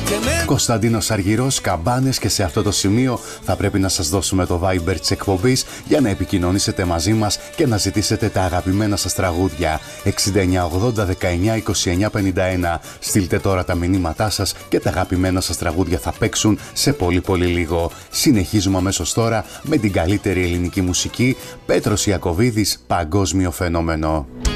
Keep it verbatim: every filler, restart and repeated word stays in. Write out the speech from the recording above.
Κωνσταντίνος Αργυρός, Καμπάνες, και σε αυτό το σημείο θα πρέπει να σας δώσουμε το Viber της εκπομπής για να επικοινωνήσετε μαζί μας και να ζητήσετε τα αγαπημένα σας τραγούδια. εξήντα εννιά ογδόντα δεκαεννιά είκοσι εννιά πενήντα ένα. Στείλτε τώρα τα μηνύματά σας και τα αγαπημένα σας τραγούδια θα παίξουν σε πολύ πολύ λίγο. Συνεχίζουμε αμέσως τώρα με την καλύτερη ελληνική μουσική. Πέτρος Ιακωβίδης, Παγκόσμιο Φαινόμενο.